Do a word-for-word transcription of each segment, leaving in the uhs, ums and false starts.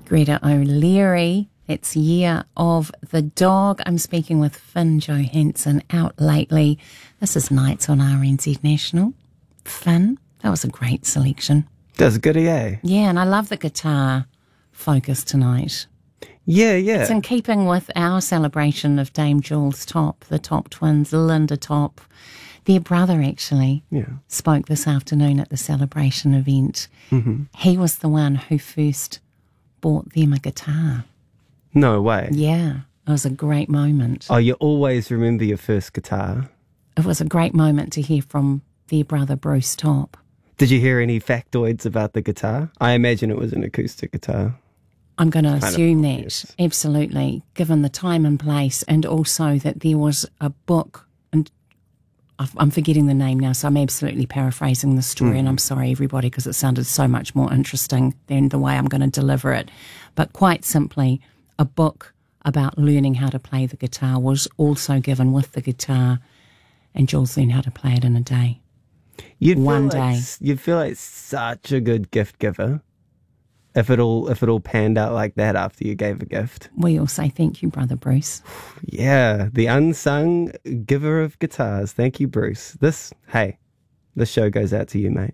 Greta O'Leary. It's Year of the Dog. I'm speaking with Finn Johansson out lately. This is Nights on R N Z National. Finn, that was a great selection. That was good, eh? Yeah, and I love the guitar focus tonight. Yeah, yeah. It's in keeping with our celebration of Dame Jules Top, the Top twins, Linda Top. Their brother actually yeah. spoke this afternoon at the celebration event. Mm-hmm. He was the one who first bought them a guitar. No way. Yeah, it was a great moment. Oh, you always remember your first guitar. It was a great moment to hear from their brother Bruce Top. Did you hear any factoids about the guitar? I imagine it was an acoustic guitar. I'm going to assume that, obvious. Absolutely, given the time and place, and also that there was a book, and I'm forgetting the name now, so I'm absolutely paraphrasing the story, mm. and I'm sorry, everybody, because it sounded so much more interesting than the way I'm going to deliver it. But quite simply, a book about learning how to play the guitar was also given with the guitar, and Jules learned how to play it in a day. You'd One feel like, day. You'd feel like such a good gift giver if it all if it all panned out like that after you gave a gift. We all say thank you, Brother Bruce. Yeah, the unsung giver of guitars. Thank you, Bruce. This, hey, this show goes out to you, mate.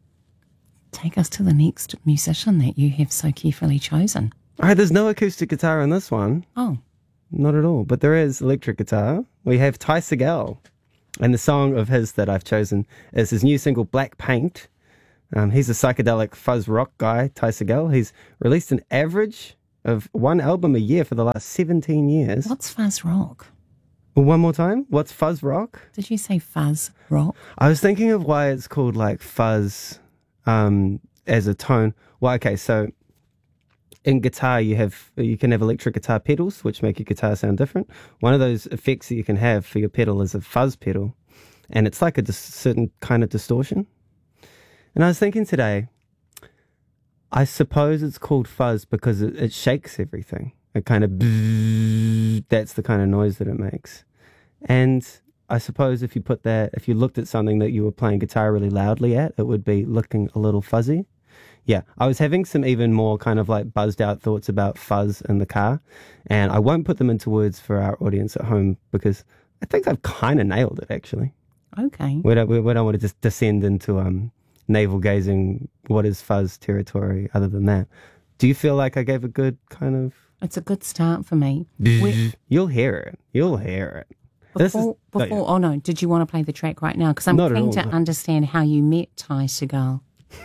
Take us to the next musician that you have so carefully chosen. All right, there's no acoustic guitar in this one. Oh. Not at all, but there is electric guitar. We have Ty Segall, and the song of his that I've chosen is his new single, Black Paint. Um, he's a psychedelic fuzz rock guy, Ty Segall. He's released an average of one album a year for the last seventeen years. What's fuzz rock? Well, one more time. What's fuzz rock? Did you say fuzz rock? I was thinking of why it's called like fuzz um, as a tone. Well, okay, so in guitar you have you can have electric guitar pedals, which make your guitar sound different. One of those effects that you can have for your pedal is a fuzz pedal, and it's like a dis- certain kind of distortion. And I was thinking today, I suppose it's called fuzz because it, it shakes everything. It kind of bzzz, that's the kind of noise that it makes. And I suppose if you put that, if you looked at something that you were playing guitar really loudly at, it would be looking a little fuzzy. Yeah, I was having some even more kind of like buzzed out thoughts about fuzz in the car, and I won't put them into words for our audience at home because I think I've kind of nailed it actually. Okay. We don't, we, we don't want to just descend into um. navel gazing, what is fuzz territory other than that. Do you feel like I gave a good kind of... It's a good start for me. You'll hear it. You'll hear it. Before, this is, before oh, yeah. oh no, did you want to play the track right now? Because I'm Not at keen all, to no. understand how you met Ty Segall.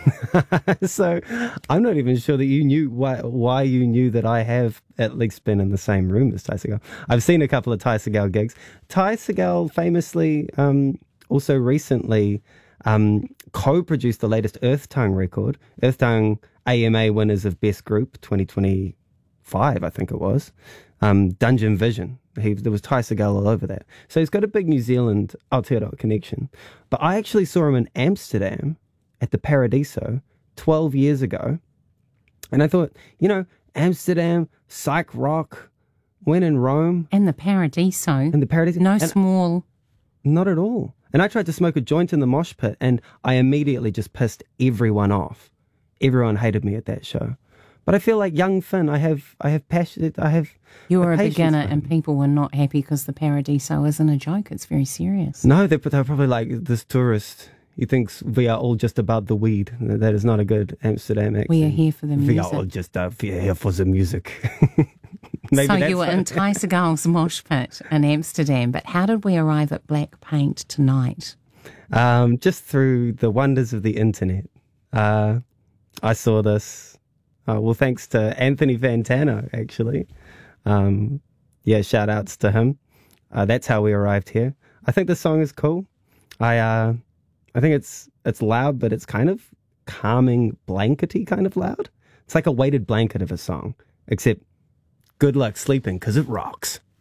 So I'm not even sure that you knew why, why you knew that I have at least been in the same room as Ty Segall. I've seen a couple of Ty Segall gigs. Ty Segall famously um, also recently... Um, co-produced the latest Earth Tongue record. Earth Tongue A M A winners of Best Group twenty twenty-five, I think it was. Um, Dungeon Vision. He, there was Ty Segall all over that. So he's got a big New Zealand Aotearoa connection. But I actually saw him in Amsterdam at the Paradiso twelve years ago. And I thought, you know, Amsterdam, psych rock, when in Rome. And the Paradiso. And the Paradiso. No and small... Not at all. And I tried to smoke a joint in the mosh pit, and I immediately just pissed everyone off. Everyone hated me at that show. But I feel like young Finn, I have, I have passion. I have. You were a patience beginner, for him. and people were not happy because the Paradiso isn't a joke. It's very serious. No, they're, they're probably like this tourist. He thinks we are all just about the weed. That is not a good Amsterdam accent. We are here for the We music. are all just uh, we are here for the music. Maybe So that's you were what- in Ty Segall's mosh pit in Amsterdam, but how did we arrive at Black Paint tonight? Um, just through the wonders of the internet. Uh, I saw this. Uh, well, thanks to Anthony Fantano, actually. Um, yeah, shout outs to him. Uh, that's how we arrived here. I think the song is cool. I uh, I think it's it's loud, but it's kind of calming, blankety kind of loud. It's like a weighted blanket of a song, except good luck sleeping because it rocks.